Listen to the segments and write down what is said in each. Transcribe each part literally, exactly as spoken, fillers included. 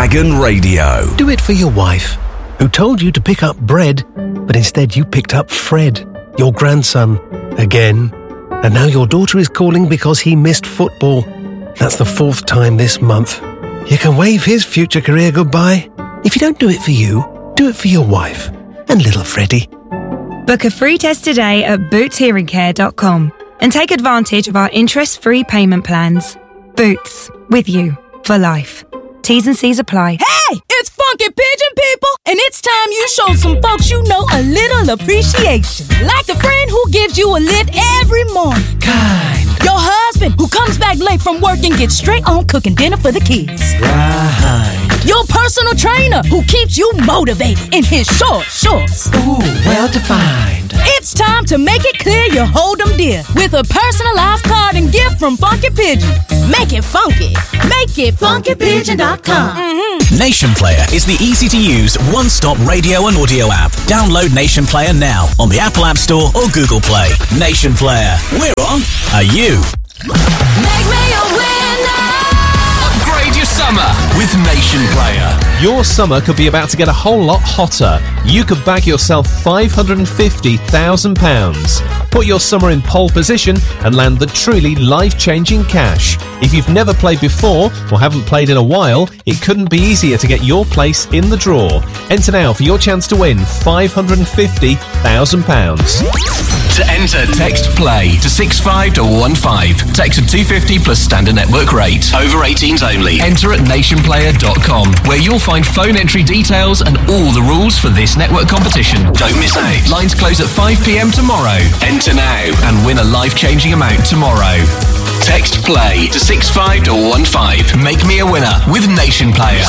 Dragon Radio. Do it for your wife, who told you to pick up bread, but instead you picked up Fred, your grandson, again. And now your daughter is calling because he missed football. That's the fourth time this month. You can wave his future career goodbye. If you don't do it for you, do it for your wife and little Freddie. Book a free test today at boots hearing care dot com and take advantage of our interest-free payment plans. Boots, with you for life. T's and C's apply. Hey, it's Funky Pigeon people, and it's time you show some folks you know a little appreciation. Like the friend who gives you a lift every morning. Kind. Your husband who comes back late from work and gets straight on cooking dinner for the kids. Right. Your personal trainer who keeps you motivated in his short shorts. Ooh, well defined. It's time to make it clear you hold them dear with a personalized card and gift from Funky Pigeon. Make it funky. Make it funky pigeon dot com. Mm-hmm. Nation Player is the easy-to-use one-stop radio and audio app. Download Nation Player now on the Apple App Store or Google Play. Nation Player. We're on. Are you? Make me a winner. Upgrade your summer with Nation Player. Your summer could be about to get a whole lot hotter. You could bag yourself five hundred fifty thousand pounds. Put your summer in pole position and land the truly life-changing cash. If you've never played before or haven't played in a while, it couldn't be easier to get your place in the draw. Enter now for your chance to win five hundred fifty thousand pounds. To enter, text PLAY to six five one one five. Text to two fifty plus standard network rate. Over eighteens only. Enter at nation player dot com, where you'll find phone entry details and all the rules for this network competition. Don't miss out. Lines close at five p.m. tomorrow. Enter now and win a life-changing amount tomorrow. Text PLAY to six five one one five. Make me a winner with Nation Player.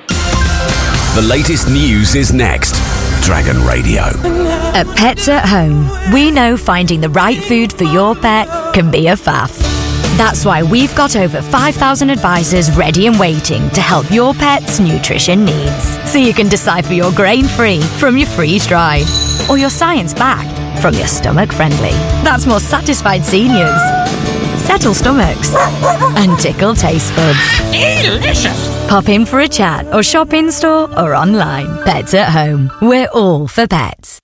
The latest news is next. Dragon Radio. At Pets at Home, we know finding the right food for your pet can be a faff. That's why we've got over five thousand advisors ready and waiting to help your pet's nutrition needs. So you can decipher your grain-free from your freeze-dried, or your science-backed from your stomach-friendly. That's more satisfied seniors, settle stomachs, and tickle taste buds. Delicious. Pop in for a chat or shop in-store or online. Pets at Home. We're all for pets.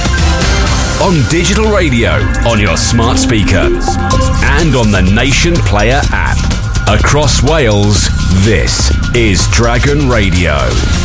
On digital radio, on your smart speaker, and on the Nation Player app. Across Wales, this is Dragon Radio.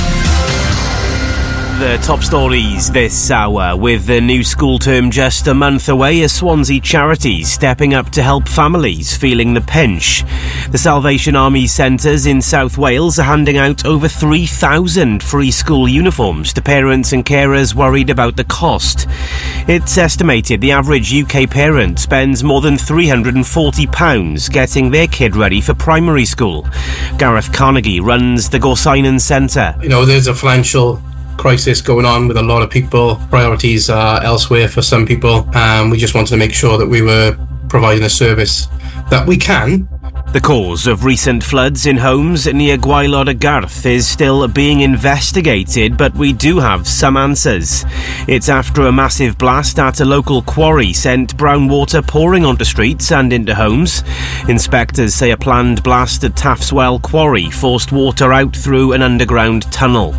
The top stories this hour. With the new school term just a month away, a Swansea charity stepping up to help families feeling the pinch. The Salvation Army centres in South Wales are handing out over three thousand free school uniforms to parents and carers worried about the cost. It's estimated the average U K parent spends more than three hundred forty pounds getting their kid ready for primary school. Gareth Carnegie runs the Gorsinan Centre. You know, there's a financial crisis going on with a lot of people. Priorities are elsewhere for some people, and we just wanted to make sure that we were providing a service that we can. The cause of recent floods in homes near Gwaelod y Garth is still being investigated, but we do have some answers. It's after a massive blast at a local quarry sent brown water pouring onto streets and into homes. Inspectors say a planned blast at Taffswell Quarry forced water out through an underground tunnel.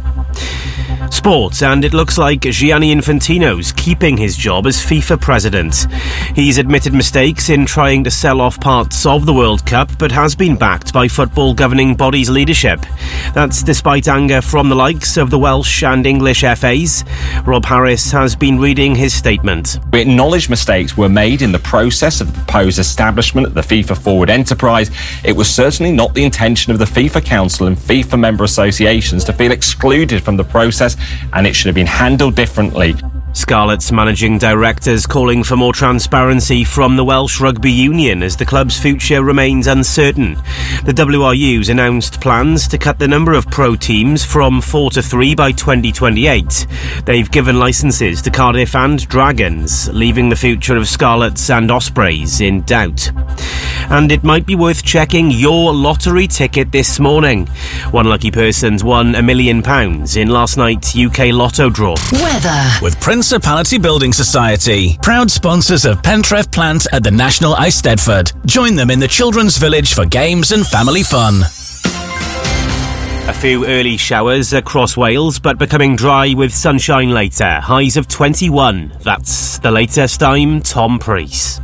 Sports, and it looks like Gianni Infantino's keeping his job as FIFA president. He's admitted mistakes in trying to sell off parts of the World Cup, but has been backed by football governing body's leadership. That's despite anger from the likes of the Welsh and English F As. Rob Harris has been reading his statement. We acknowledge mistakes were made in the process of the proposed establishment of the FIFA Forward enterprise. It was certainly not the intention of the FIFA Council and FIFA member associations to feel excluded from the process, and it should have been handled differently. Scarlet's managing directors calling for more transparency from the Welsh Rugby Union as the club's future remains uncertain. The W R U's announced plans to cut the number of pro teams from four to three by twenty twenty-eight. They've given licences to Cardiff and Dragons, leaving the future of Scarlets and Ospreys in doubt. And it might be worth checking your lottery ticket this morning. One lucky person's won a million pounds in last night's U K Lotto draw. Weather with Principality Building Society, proud sponsors of Pentref Plant at the National Eisteddfod. Join them in the Children's Village for games and family fun. A few early showers across Wales, but becoming dry with sunshine later. Highs of twenty-one. That's the latest. I'm Tom Preece.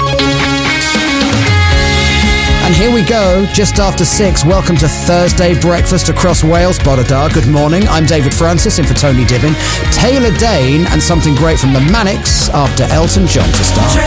And here we go, just after six. Welcome to Thursday Breakfast across Wales. Bodadar, good morning. I'm David Francis, in for Tony Dibbin. Taylor Dane and something great from the Manics after Elton John to start.